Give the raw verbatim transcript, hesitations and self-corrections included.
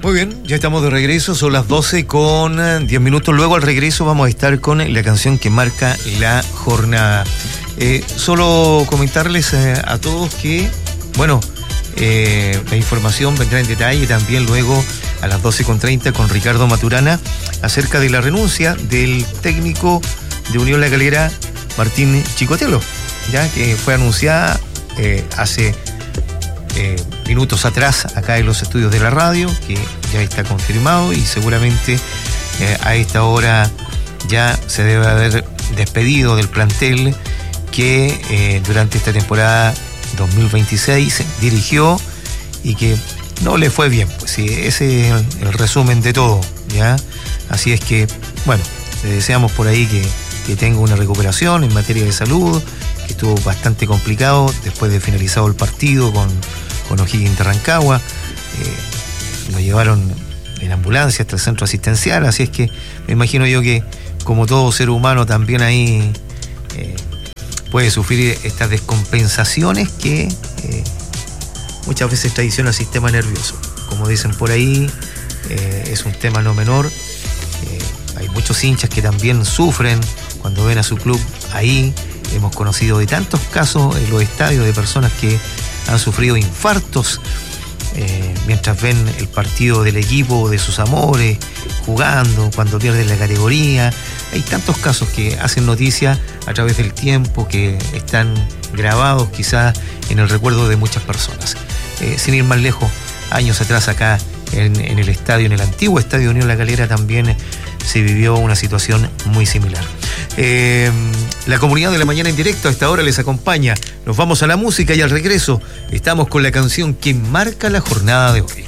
Muy bien, ya estamos de regreso, son las doce con diez minutos. Luego al regreso vamos a estar con la canción que marca la jornada. Eh, solo comentarles eh, a todos que, bueno, eh, la información vendrá en detalle también luego a las doce con treinta con Ricardo Maturana acerca de la renuncia del técnico de Unión La Calera, Martín Chicotelo, ya que fue anunciada eh, hace eh, minutos atrás acá en los estudios de la radio, que ya está confirmado y seguramente eh, a esta hora ya se debe haber despedido del plantel que eh, durante esta temporada dos mil veintiséis dirigió y que no le fue bien. Pues sí, ese es el, el resumen de todo, ¿ya? Así es que, bueno, le deseamos por ahí que, que tenga una recuperación en materia de salud, que estuvo bastante complicado después de finalizado el partido con, con O'Higgins de Rancagua. Eh, lo llevaron en ambulancia hasta el centro asistencial, así es que me imagino yo que como todo ser humano también ahí eh, puede sufrir estas descompensaciones que eh, muchas veces traiciona el sistema nervioso. Como dicen por ahí, eh, es un tema no menor. Eh, hay muchos hinchas que también sufren cuando ven a su club ahí. Hemos conocido de tantos casos en los estadios de personas que han sufrido infartos eh, mientras ven el partido del equipo de sus amores jugando, cuando pierden la categoría. Hay tantos casos que hacen noticia a través del tiempo, que están grabados quizás en el recuerdo de muchas personas. Eh, sin ir más lejos, años atrás acá en, en el estadio, en el antiguo estadio Unión La Calera, también se vivió una situación muy similar. Eh, la comunidad de la mañana en directo a esta hora les acompaña. Nos vamos a la música y al regreso estamos con la canción que marca la jornada de hoy.